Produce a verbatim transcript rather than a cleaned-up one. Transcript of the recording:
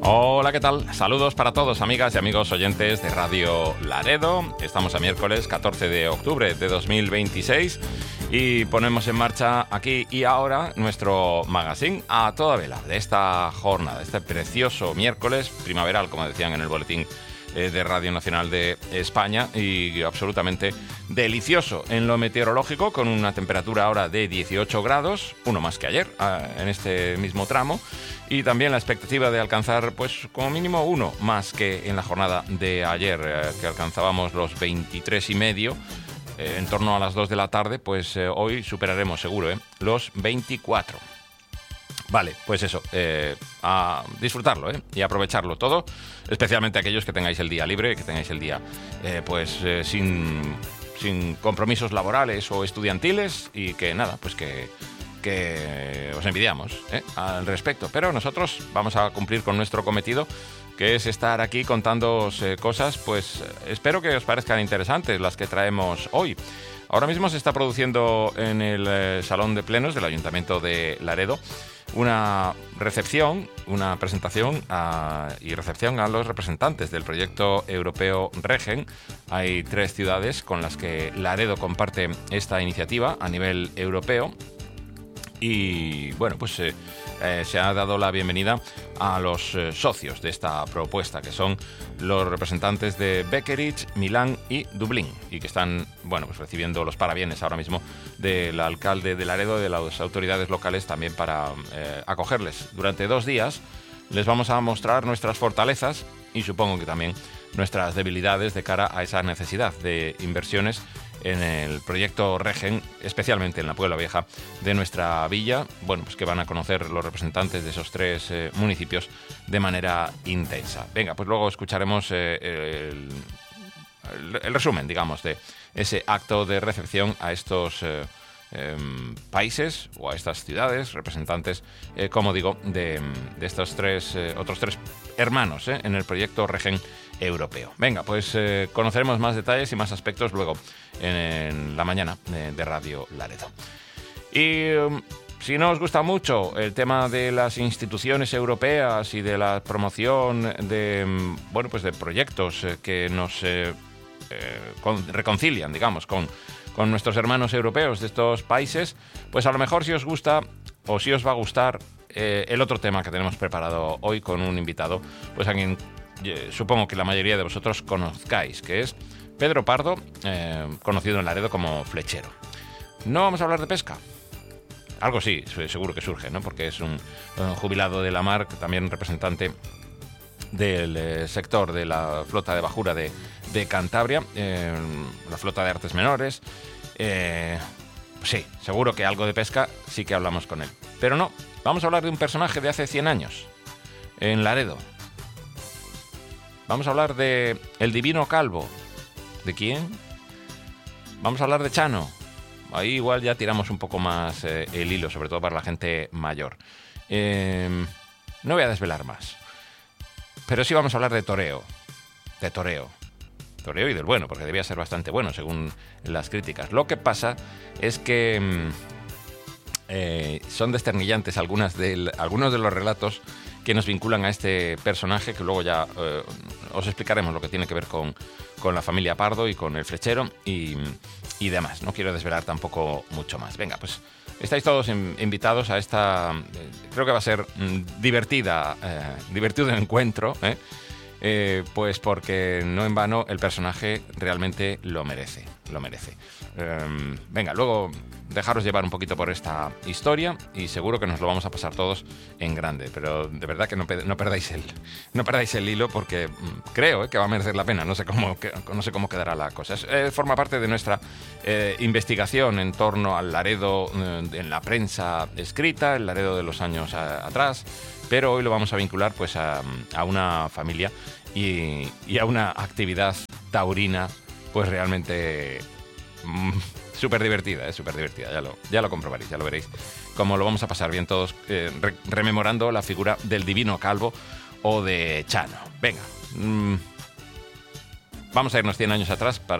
Hola, ¿qué tal? Saludos para todos, amigas y amigos oyentes de Radio Laredo. Estamos a miércoles catorce de octubre de dos mil veintiséis y ponemos en marcha aquí y ahora nuestro magazine a toda vela de esta jornada, este precioso miércoles primaveral, como decían en el boletín de Radio Nacional de España, y absolutamente delicioso en lo meteorológico, con una temperatura ahora de dieciocho grados, uno más que ayer en este mismo tramo, y también la expectativa de alcanzar pues como mínimo uno más que en la jornada de ayer, que alcanzábamos los veintitrés y medio. En torno a las dos de la tarde, pues eh, hoy superaremos seguro eh, los veinticuatro. Vale, pues eso, eh, a disfrutarlo ¿eh? y aprovecharlo todo, especialmente aquellos que tengáis el día libre, que tengáis el día eh, pues eh, sin, sin compromisos laborales o estudiantiles, y que nada, pues que, que os envidiamos ¿eh? al respecto. Pero nosotros vamos a cumplir con nuestro cometido, que es estar aquí contándoos eh, cosas, pues espero que os parezcan interesantes las que traemos hoy. Ahora mismo se está produciendo en el eh, Salón de Plenos del Ayuntamiento de Laredo una recepción, una presentación a, y recepción a los representantes del proyecto europeo Regen. Hay tres ciudades con las que Laredo comparte esta iniciativa a nivel europeo. Y bueno, pues eh, eh, se ha dado la bienvenida a los eh, socios de esta propuesta, que son los representantes de Beckerich, Milán y Dublín, y que están, bueno, pues recibiendo los parabienes ahora mismo del alcalde de Laredo y de las autoridades locales también para eh, acogerles. Durante dos días les vamos a mostrar nuestras fortalezas y supongo que también nuestras debilidades de cara a esa necesidad de inversiones en el proyecto Regen, especialmente en la Puebla Vieja de nuestra villa, bueno, pues que van a conocer los representantes de esos tres eh, municipios de manera intensa. Venga, pues luego escucharemos eh, el, el, el resumen, digamos, de ese acto de recepción a estos eh, eh, países o a estas ciudades, representantes, eh, como digo, de, de estos tres, eh, otros tres hermanos eh, en el proyecto Regen europeo. Venga, pues eh, conoceremos más detalles y más aspectos luego en, en la mañana de, de Radio Laredo. Y um, si no os gusta mucho el tema de las instituciones europeas y de la promoción de, bueno, pues de proyectos eh, que nos eh, eh, con, reconcilian, digamos, con, con nuestros hermanos europeos de estos países, pues a lo mejor si os gusta o si os va a gustar eh, el otro tema que tenemos preparado hoy con un invitado, pues a quien supongo que la mayoría de vosotros conozcáis, que es Pedro Pardo, eh, conocido en Laredo como Flechero. No vamos a hablar de pesca. Algo sí, seguro que surge, ¿no? Porque es un, un jubilado de la mar, también representante del eh, sector de la flota de bajura de, de Cantabria, eh, la flota de artes menores. Eh, pues sí, seguro que algo de pesca sí que hablamos con él. Pero no, vamos a hablar de un personaje de hace cien años, en Laredo. Vamos a hablar de El Divino Calvo. ¿De quién? Vamos a hablar de Chano. Ahí igual ya tiramos un poco más eh, el hilo, sobre todo para la gente mayor. Eh, no voy a desvelar más. Pero sí vamos a hablar de toreo. De toreo. Toreo y del bueno, porque debía ser bastante bueno, según las críticas. Lo que pasa es que eh, son desternillantes algunas del, algunos de los relatos que nos vinculan a este personaje, que luego ya eh, os explicaremos lo que tiene que ver con, con la familia Pardo y con el Flechero y, y demás. No quiero desvelar tampoco mucho más. Venga, pues estáis todos in, invitados a esta, eh, creo que va a ser mm, divertida, eh, divertido encuentro, ¿eh? Eh, pues porque no en vano el personaje realmente lo merece, lo merece. Eh, venga, luego dejaros llevar un poquito por esta historia y seguro que nos lo vamos a pasar todos en grande, pero de verdad que no, no perdáis el no perdáis el hilo, porque mm, creo eh, que va a merecer la pena. No sé cómo, que, no sé cómo quedará la cosa. Es, eh, forma parte de nuestra eh, investigación en torno al Laredo eh, en la prensa escrita, el Laredo de los años a, atrás, pero hoy lo vamos a vincular pues a, a una familia y, y a una actividad taurina pues realmente mmm, súper divertida, es súper divertida, ya lo, ya lo comprobaréis, ya lo veréis, cómo lo vamos a pasar bien todos eh, re, rememorando la figura del Divino Calvo o de Chano. Venga, mmm, vamos a irnos cien años atrás para